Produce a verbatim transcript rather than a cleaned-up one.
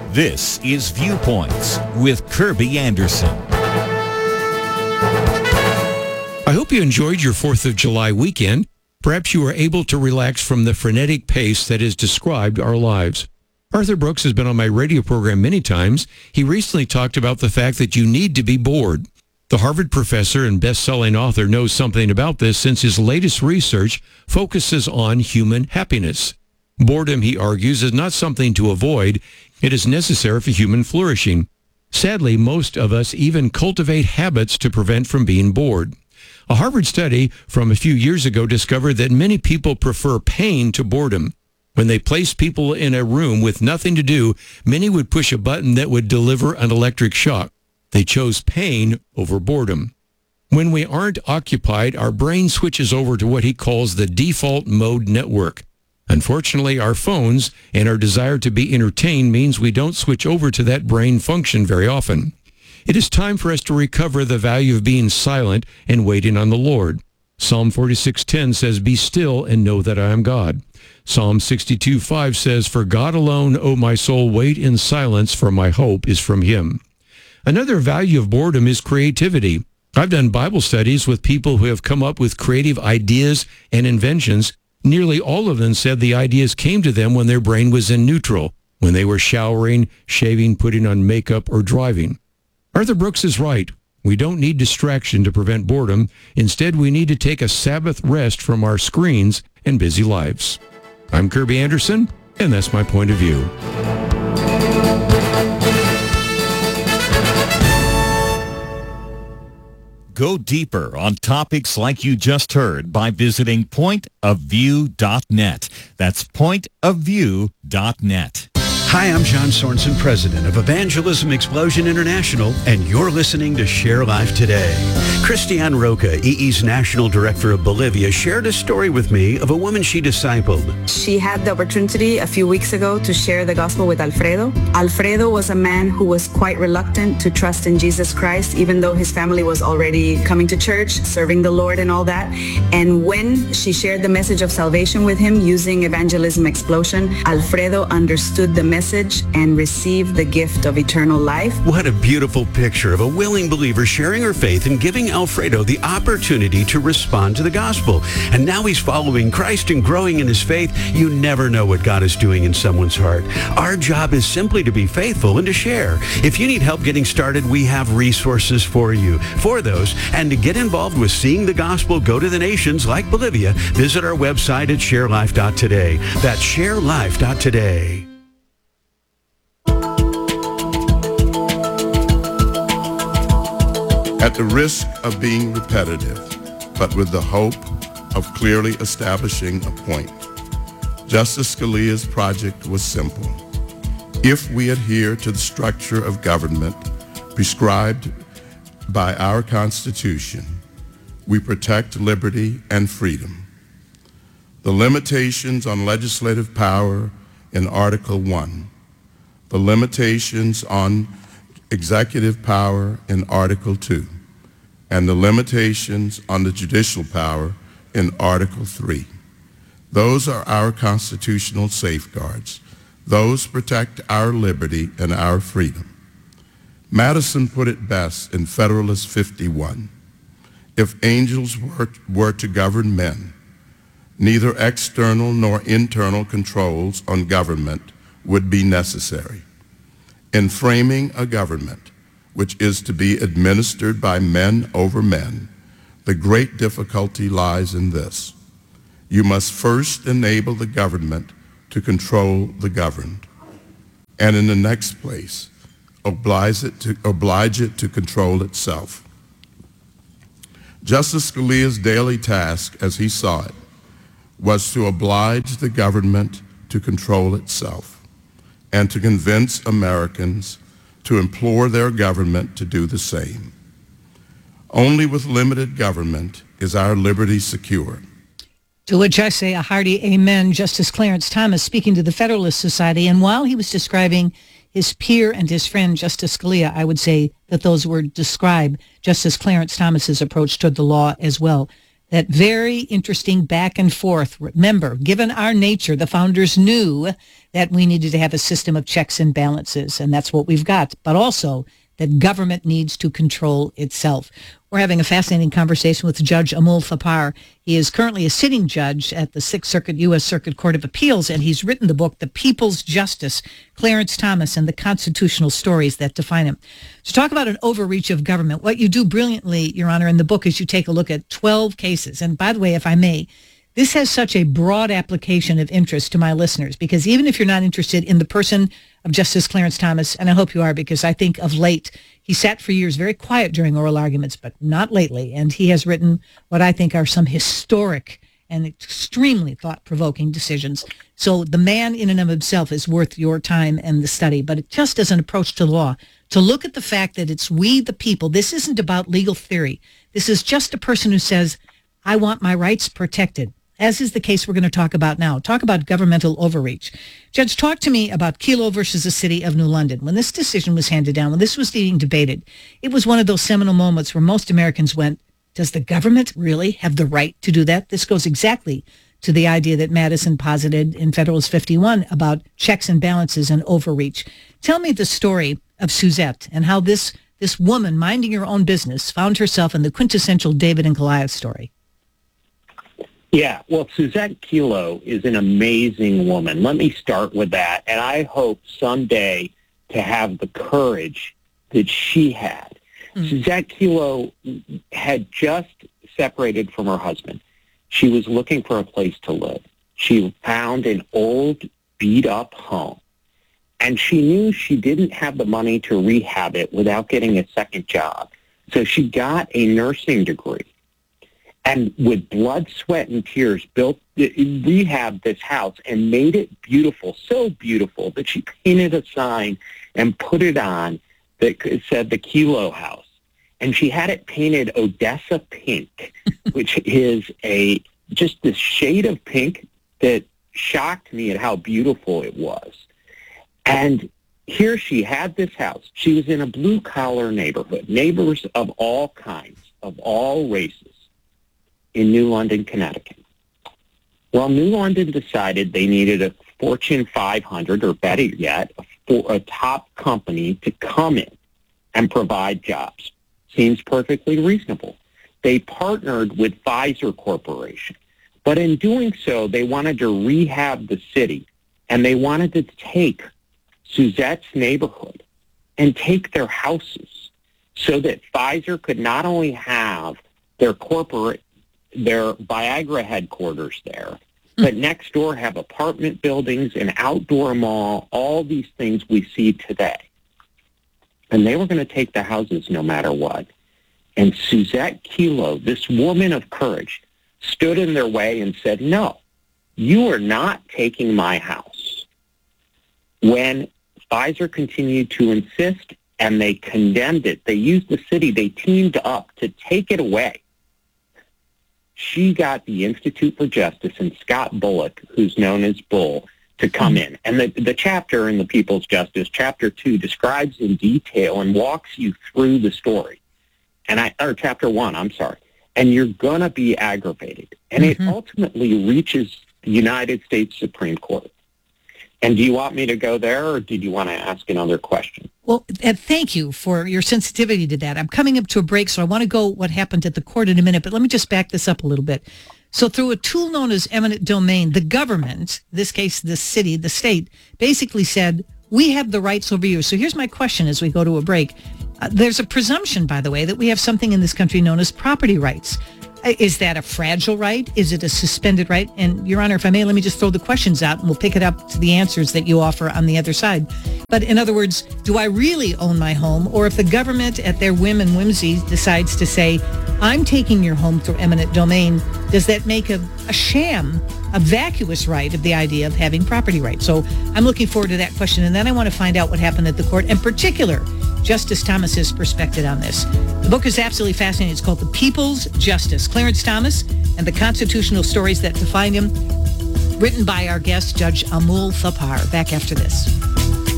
This is Viewpoints with Kirby Anderson. I hope you enjoyed your fourth of July weekend. Perhaps you were able to relax from the frenetic pace that has described our lives. Arthur Brooks has been on my radio program many times. He recently talked about the fact that you need to be bored. The Harvard professor and best-selling author knows something about this since his latest research focuses on human happiness. Boredom, he argues, is not something to avoid. It is necessary for human flourishing. Sadly, most of us even cultivate habits to prevent from being bored. A Harvard study from a few years ago discovered that many people prefer pain to boredom. When they placed people in a room with nothing to do, many would push a button that would deliver an electric shock. They chose pain over boredom. When we aren't occupied, our brain switches over to what he calls the default mode network. Unfortunately, our phones and our desire to be entertained means we don't switch over to that brain function very often. It is time for us to recover the value of being silent and waiting on the Lord. Psalm forty-six ten says, "Be still and know that I am God." Psalm sixty-two five says, "For God alone, O my soul, wait in silence, for my hope is from him." Another value of boredom is creativity. I've done Bible studies with people who have come up with creative ideas and inventions. Nearly all of them said the ideas came to them when their brain was in neutral, when they were showering, shaving, putting on makeup, or driving. Arthur Brooks is right. We don't need distraction to prevent boredom. Instead, we need to take a Sabbath rest from our screens and busy lives. I'm Kirby Anderson, and that's my point of view. Go deeper on topics like you just heard by visiting point of view dot net. That's point of view dot net. Hi, I'm John Sorensen, president of Evangelism Explosion International, and you're listening to Share Life Today. Christiane Roca, E E's National Director of Bolivia, shared a story with me of a woman she discipled. She had the opportunity a few weeks ago to share the gospel with Alfredo. Alfredo was a man who was quite reluctant to trust in Jesus Christ, even though his family was already coming to church, serving the Lord and all that. And when she shared the message of salvation with him using Evangelism Explosion, Alfredo understood the message and received the gift of eternal life. What a beautiful picture of a willing believer sharing her faith and giving Alfredo the opportunity to respond to the gospel. And now he's following Christ and growing in his faith. You never know what God is doing in someone's heart. Our job is simply to be faithful and to share. If you need help getting started, we have resources for you. For those, and to get involved with seeing the gospel go to the nations like Bolivia, visit our website at share life dot today. That's share life dot today. At the risk of being repetitive, but with the hope of clearly establishing a point, Justice Scalia's project was simple. If we adhere to the structure of government prescribed by our Constitution, we protect liberty and freedom. The limitations on legislative power in Article one, the limitations on executive power in Article two, and the limitations on the judicial power in Article three. Those are our constitutional safeguards. Those protect our liberty and our freedom. Madison put it best in Federalist fifty-one. If angels were, were to govern men, neither external nor internal controls on government would be necessary. In framing a government which is to be administered by men over men, the great difficulty lies in this. You must first enable the government to control the governed, and in the next place, oblige it to, oblige it to control itself. Justice Scalia's daily task, as he saw it, was to oblige the government to control itself, and to convince Americans to implore their government to do the same. Only with limited government is our liberty secure. To which I say a hearty amen. Justice Clarence Thomas speaking to the Federalist Society, and while he was describing his peer and his friend Justice Scalia, I would say that those words describe Justice Clarence Thomas's approach toward the law as well. that very interesting back and forth. Remember, given our nature, the founders knew that we needed to have a system of checks and balances, and that's what we've got, but also that government needs to control itself. We're having a fascinating conversation with Judge Amul Thapar. He is currently a sitting judge at the Sixth Circuit U S Circuit Court of Appeals, and he's written the book, The People's Justice, Clarence Thomas and the Constitutional Stories That Define Him. To talk about an overreach of government, what you do brilliantly, Your Honor, in the book is you take a look at twelve cases. And by the way, if I may, this has such a broad application of interest to my listeners, because even if you're not interested in the person of Justice Clarence Thomas, and I hope you are, because I think of late, he sat for years very quiet during oral arguments, but not lately, and he has written what I think are some historic and extremely thought-provoking decisions. So the man in and of himself is worth your time and the study, but it just as an approach to law, to look at the fact that it's we the people. This isn't about legal theory. This is just a person who says, I want my rights protected, as is the case we're going to talk about now. Talk about governmental overreach. Judge, talk to me about Kelo versus the City of New London. When this decision was handed down, when this was being debated, it was one of those seminal moments where most Americans went, does the government really have the right to do that? This goes exactly to the idea that Madison posited in Federalist fifty-one about checks and balances and overreach. Tell me the story of Suzette and how this, this woman minding her own business found herself in the quintessential David and Goliath story. Yeah, well, Suzette Kelo is an amazing woman. Let me start with that. And I hope someday to have the courage that she had. Mm-hmm. Suzette Kelo had just separated from her husband. She was looking for a place to live. She found an old, beat-up home. And she knew she didn't have the money to rehab it without getting a second job. So she got a nursing degree. And with blood, sweat, and tears, built, rehabbed this house and made it beautiful, so beautiful that she painted a sign and put it on that said the Kelo House. And she had it painted Odessa pink, which is a just this shade of pink that shocked me at how beautiful it was. And here she had this house. She was in a blue-collar neighborhood, neighbors of all kinds, of all races, in New London, Connecticut. Well, New London decided they needed a Fortune five hundred, or better yet, a, a top company to come in and provide jobs. Seems perfectly reasonable. They partnered with Pfizer Corporation. But in doing so, they wanted to rehab the city, and they wanted to take Suzette's neighborhood and take their houses so that Pfizer could not only have their corporate their Viagra headquarters there, but next door have apartment buildings, an outdoor mall, all these things we see today. And they were going to take the houses no matter what. And Suzette Kelo, this woman of courage, stood in their way and said, no, you are not taking my house. When Pfizer continued to insist and they condemned it, they used the city, they teamed up to take it away. She got the Institute for Justice and Scott Bullock, who's known as Bull, to come in. And the, the chapter in The People's Justice, Chapter two, describes in detail and walks you through the story. And I, or Chapter one, I'm sorry. And you're going to be aggravated. And mm-hmm. it ultimately reaches the United States Supreme Court. And do you want me to go there, or did you want to ask another question? Well, and thank you for your sensitivity to that. I'm coming up to a break, so I want to go what happened at the court in a minute, but let me just back this up a little bit. So through a tool known as eminent domain, the government, in this case the city, the state, basically said, we have the rights over you. So here's my question as we go to a break. Uh, there's a presumption, by the way, that we have something in this country known as property rights. Is that a fragile right? Is it a suspended right? And Your Honor, if I may, let me just throw the questions out and we'll pick it up to the answers that you offer on the other side. But in other words, do I really own my home? Or if the government at their whim and whimsy decides to say, I'm taking your home through eminent domain, does that make a, a sham, a vacuous right of the idea of having property rights? So I'm looking forward to that question. And then I want to find out what happened at the court, in particular, Justice Thomas's perspective on this. The book is absolutely fascinating. It's called The People's Justice, Clarence Thomas and the Constitutional Stories That Define Him, written by our guest, Judge Amul Thapar. Back after this.